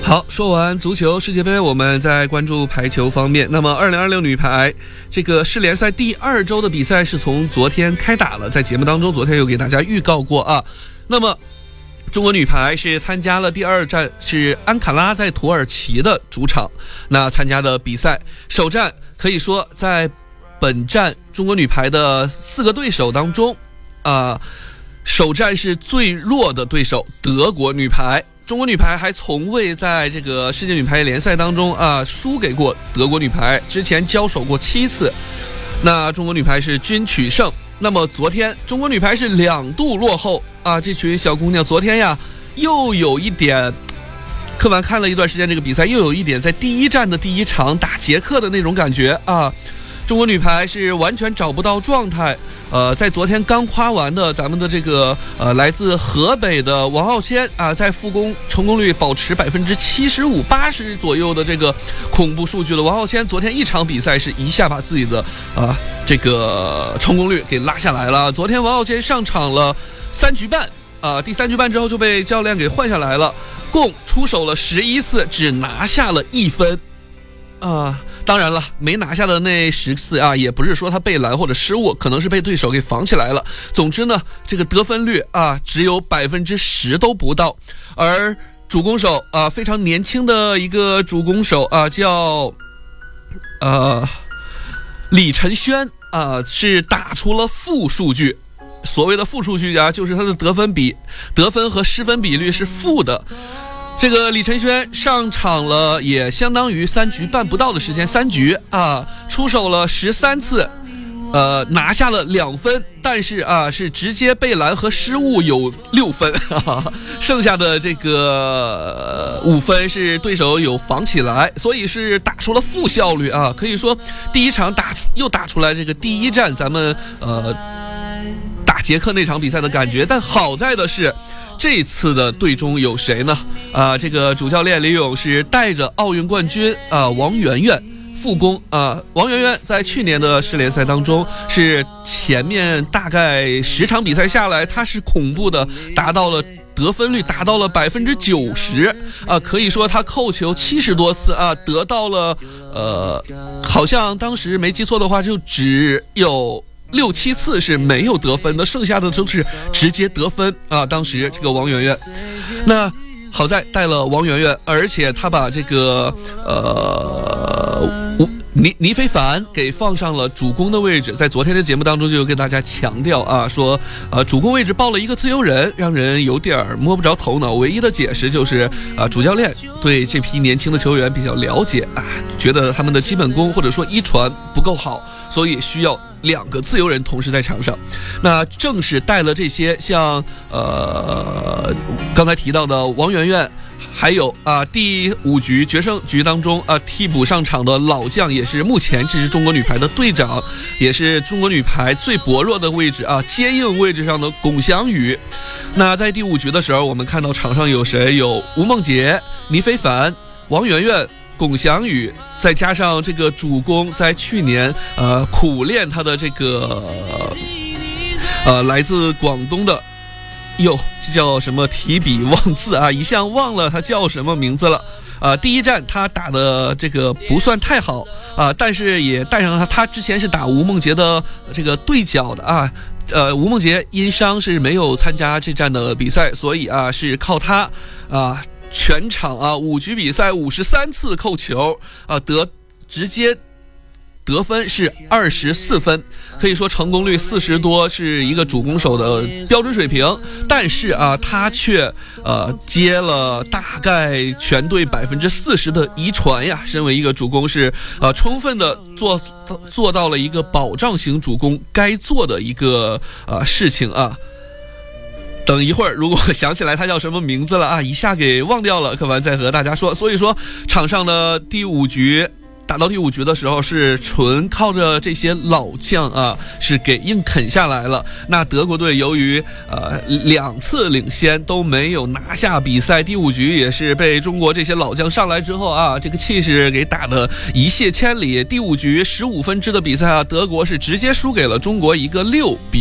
好，说完足球世界杯，我们再关注排球方面。那么2026女排这个世联赛第2周的比赛是从昨天开打了，在节目当中昨天有给大家预告过啊。那么中国女排是参加了第2站，是安卡拉在土耳其的主场那参加的比赛。首战可以说在本站中国女排的4个对手当中首战是最弱的对手德国女排。中国女排还从未在这个世界女排联赛当中输给过德国女排，之前交手过7次，那中国女排是均取胜。那么昨天中国女排是2度落后这群小姑娘昨天又有一点，柯凡看了一段时间这个比赛，又有一点在第1站的第1场打捷克的那种感觉中国女排是完全找不到状态。在昨天刚夸完的咱们的这个来自河北的王傲谦在复工成功率保持75%、80%左右的这个恐怖数据的王傲谦，昨天1场比赛是一下把自己的这个成功率给拉下来了。昨天王傲谦上场了3局半第3局半之后就被教练给换下来了，共出手了11次，只拿下了1分当然了，没拿下的那10次也不是说他被拦或者失误，可能是被对手给防起来了。总之呢，这个得分率只有10%都不到。而主攻手非常年轻的一个主攻手叫李晨轩是打出了负数据。所谓的负数据就是他的得分和失分比率是负的。这个李晨轩上场了也相当于3局半不到的时间，3局出手了13次，拿下了2分，但是是直接被拦和失误有6分剩下的这个5分是对手有防起来，所以是打出了负效率可以说第1场又打出来这个第1站咱们打捷克那场比赛的感觉。但好在的是这次的队中有谁呢？这个主教练李勇是带着奥运冠军王媛媛复工王媛媛在去年的世联赛当中是前面大概10场比赛下来，她是恐怖的达到了得分率达到了90%可以说她扣球70多次得到了好像当时没记错的话就只有6、7次是没有得分的，剩下的都是直接得分当时这个王媛媛，那好在带了王媛媛，而且他把这个倪非凡给放上了主攻的位置。在昨天的节目当中就有跟大家强调说主攻位置报了一个自由人，让人有点摸不着头脑。唯一的解释就是主教练对这批年轻的球员比较了解觉得他们的基本功或者说遗传不够好，所以需要2个自由人同时在场上。那正是带了这些像刚才提到的王媛媛，还有第5局决胜局当中替补上场的老将，也是目前这支中国女排的队长，也是中国女排最薄弱的位置接应位置上的龚翔宇。那在第5局的时候，我们看到场上有谁？有吴梦洁、倪非凡、王媛媛、龚翔宇，再加上这个主攻在去年苦练他的这个来自广东的这叫什么提笔忘字一下忘了他叫什么名字了第1站他打的这个不算太好但是也带上他之前是打吴梦洁的这个对角的吴梦洁因伤是没有参加这站的比赛，所以是靠他全场5局比赛53次扣球直接得分是24分，可以说成功率40多，是一个主攻手的标准水平。但是他却接了大概全队40%的遗传呀。身为一个主攻是充分的做到了一个保障型主攻该做的一个事情等一会儿如果想起来他叫什么名字了一下给忘掉了，柯凡再和大家说。所以说场上的第5局打到第5局的时候是纯靠着这些老将是给硬啃下来了。那德国队由于2次领先都没有拿下比赛，第5局也是被中国这些老将上来之后这个气势给打得一泻千里。第5局15分制的比赛德国是直接输给了中国一个6-5